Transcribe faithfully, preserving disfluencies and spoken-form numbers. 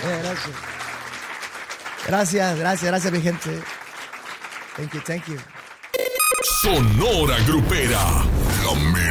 Yeah, gracias. Gracias, gracias, gracias, mi gente. Thank you, thank you. Sonora Grupera. La